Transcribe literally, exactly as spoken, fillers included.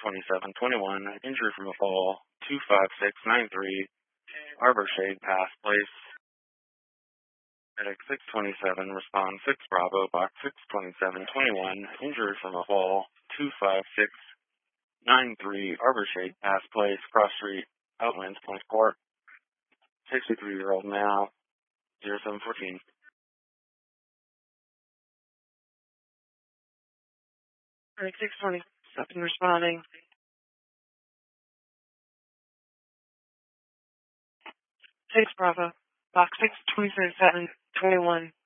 twenty-seven twenty-one, injury from a fall, two five six nine three, Arbor Shade Pass Place. Medic six twenty-seven, respond six Bravo, box six twenty-seven twenty-one, injury from a fall, two five six nine three, Arbor Shade Pass Place, Cross Street, Outlands, Point Court, sixty-three-year-old male, zero seven fourteen. Medic six twenty-seven, responding. six Bravo, box six twenty-seven twenty-one.